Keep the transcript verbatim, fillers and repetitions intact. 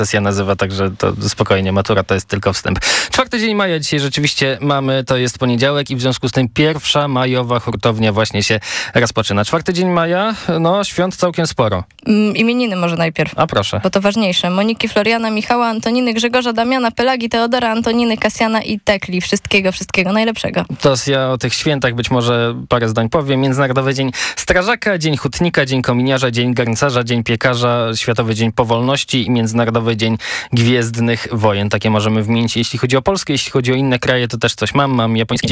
sesja nazywa, także to spokojnie, matura to jest tylko wstęp. Czwarty dzień maja dzisiaj rzeczywiście mamy, to jest poniedziałek i w związku z tym pierwsza majowa hurtownia właśnie się rozpoczyna. Czwarty dzień maja, no świąt całkiem sporo. Mm, imieniny może najpierw. A proszę. Bo to ważniejsze. Moniki, Floriana, Michała, Antoniny, Grzegorza, Damiana, Pelagi, Teodora, Antoniny, Kasjana i Tekli. Wszystkiego, wszystkiego najlepszego. To ja o tych świętach być może parę zdań powiem. Międzynarodowy Dzień Strażaka, Dzień Hutnika, Dzień Kominiarza, Dzień Garncarza, Dzień Piekarza, Światowy Dzień Powolności i Międzynarodowy Dzień Gwiezdnych Wojen. Takie możemy wymienić, jeśli chodzi o Polskę. Jeśli chodzi o inne kraje, to też coś mam. Mam japoński